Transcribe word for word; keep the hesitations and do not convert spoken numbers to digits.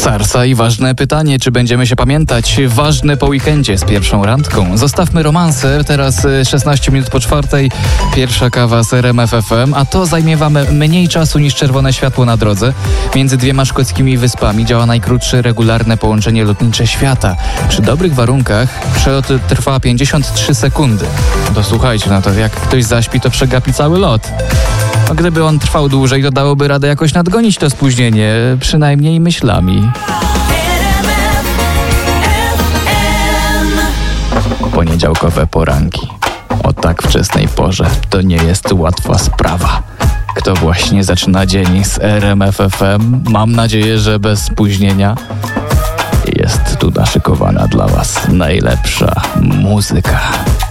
Sarsa i ważne pytanie, czy będziemy się pamiętać? Ważne po weekendzie z pierwszą randką. Zostawmy romanse, teraz szesnaście minut po czwartej, pierwsza kawa z R M F F M, a to zajmie wam mniej czasu niż czerwone światło na drodze. Między dwiema szkockimi wyspami działa najkrótsze regularne połączenie lotnicze świata. Przy dobrych warunkach przelot trwa pięćdziesiąt trzy sekundy. To słuchajcie, no to jak ktoś zaśpi, to przegapi cały lot. A gdyby on trwał dłużej, to dałoby radę jakoś nadgonić to spóźnienie, przynajmniej myślami. Poniedziałkowe poranki. O tak wczesnej porze to nie jest łatwa sprawa. Kto właśnie zaczyna dzień z R M F F M, mam nadzieję, że bez spóźnienia. Jest tu naszykowana dla was najlepsza muzyka.